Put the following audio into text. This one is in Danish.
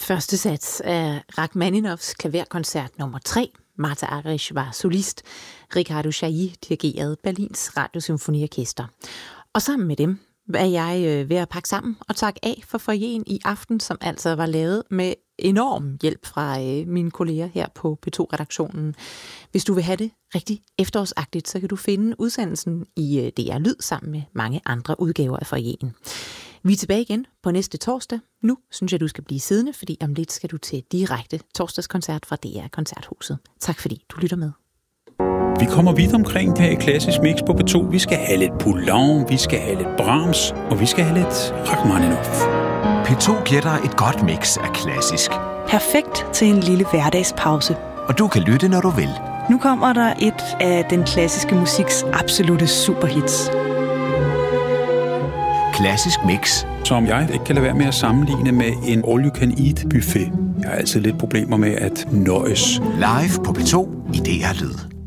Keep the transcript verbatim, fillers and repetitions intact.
Første sats af Rachmaninovs klaverkoncert nummer tre. Martha Argerich var solist. Ricardo Chailly dirigerede Berlins Radiosymfoniorkester. Og sammen med dem er jeg ved at pakke sammen og takke af for foyeren i aften, som altså var lavet med enorm hjælp fra mine kolleger her på P to-redaktionen. Hvis du vil have det rigtig efterårsagtigt, så kan du finde udsendelsen i D R Lyd sammen med mange andre udgaver af foyeren. Vi er tilbage igen på næste torsdag. Nu synes jeg, du skal blive siddende, fordi om lidt skal du til direkte torsdagskoncert fra D R Koncerthuset. Tak fordi du lytter med. Vi kommer vidt omkring her i Klassisk Mix på P to. Vi skal have lidt Poulenc, vi skal have lidt Brahms, og vi skal have lidt Rachmaninov. P to giver dig et godt mix af klassisk. Perfekt til en lille hverdagspause. Og du kan lytte, når du vil. Nu kommer der et af den klassiske musiks absolute superhits. Klassisk Mix. Som jeg ikke kan lade være med at sammenligne med en all-you-can-eat buffet. Jeg har altid lidt problemer med at nøjes. Live på P to i D R Lyd.